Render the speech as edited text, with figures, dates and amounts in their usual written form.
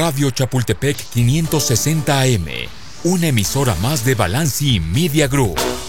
Radio Chapultepec 560 AM, una emisora más de Balanci Media Group.